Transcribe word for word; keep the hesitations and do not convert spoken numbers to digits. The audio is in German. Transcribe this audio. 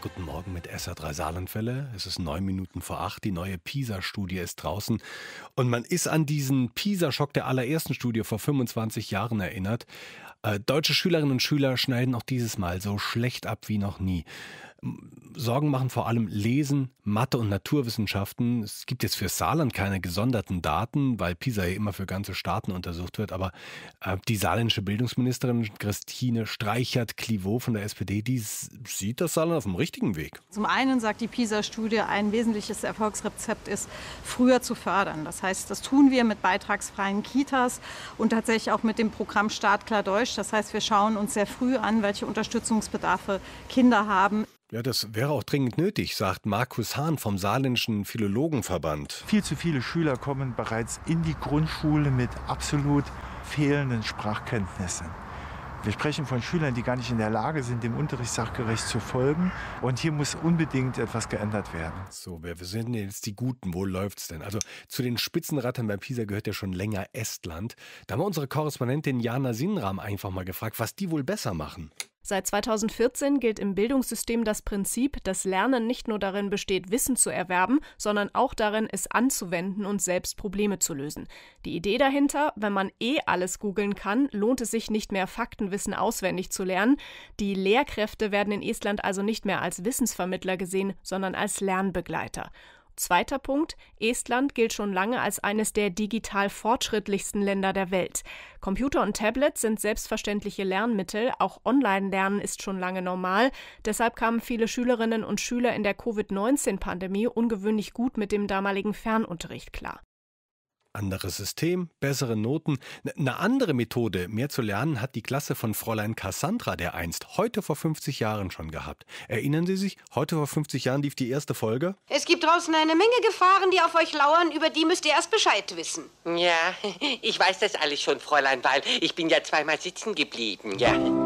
Guten Morgen mit S R drei Saarlandwelle. Es ist neun Minuten vor acht. Die neue PISA-Studie ist draußen. Und man ist an diesen PISA-Schock der allerersten Studie vor fünfundzwanzig Jahren erinnert. Äh, deutsche Schülerinnen und Schüler schneiden auch dieses Mal so schlecht ab wie noch nie. Sorgen machen vor allem Lesen, Mathe und Naturwissenschaften. Es gibt jetzt für Saarland keine gesonderten Daten, weil PISA ja immer für ganze Staaten untersucht wird. Aber äh, die saarländische Bildungsministerin Christine Streichert-Clivaux von der S P D, die sieht das Saarland auf dem richtigen Weg. Zum einen sagt die PISA-Studie, ein wesentliches Erfolgsrezept ist, früher zu fördern. Das heißt, das tun wir mit beitragsfreien Kitas und tatsächlich auch mit dem Programm Start klar Deutsch. Das heißt, wir schauen uns sehr früh an, welche Unterstützungsbedarfe Kinder haben. Ja, das wäre auch dringend nötig, sagt Markus Hahn vom Saarländischen Philologenverband. Viel zu viele Schüler kommen bereits in die Grundschule mit absolut fehlenden Sprachkenntnissen. Wir sprechen von Schülern, die gar nicht in der Lage sind, dem Unterricht sachgerecht zu folgen. Und hier muss unbedingt etwas geändert werden. So, wer sind denn jetzt die Guten? Wo läuft's denn? Also zu den Spitzenreitern bei PISA gehört ja schon länger Estland. Da haben wir unsere Korrespondentin Jana Sinram einfach mal gefragt, was die wohl besser machen. Seit zweitausendvierzehn gilt im Bildungssystem das Prinzip, dass Lernen nicht nur darin besteht, Wissen zu erwerben, sondern auch darin, es anzuwenden und selbst Probleme zu lösen. Die Idee dahinter, wenn man eh alles googeln kann, lohnt es sich nicht mehr, Faktenwissen auswendig zu lernen. Die Lehrkräfte werden in Estland also nicht mehr als Wissensvermittler gesehen, sondern als Lernbegleiter. Zweiter Punkt, Estland gilt schon lange als eines der digital fortschrittlichsten Länder der Welt. Computer und Tablets sind selbstverständliche Lernmittel, auch Online-Lernen ist schon lange normal. Deshalb kamen viele Schülerinnen und Schüler in der Covid neunzehn Pandemie ungewöhnlich gut mit dem damaligen Fernunterricht klar. Anderes System, bessere Noten. Eine andere Methode, mehr zu lernen, hat die Klasse von Fräulein Cassandra der einst heute vor fünfzig Jahren schon gehabt. Erinnern Sie sich, heute vor fünfzig Jahren lief die erste Folge? Es gibt draußen eine Menge Gefahren, die auf euch lauern, über die müsst ihr erst Bescheid wissen. Ja, ich weiß das alles schon, Fräulein, weil ich bin ja zweimal sitzen geblieben, ja.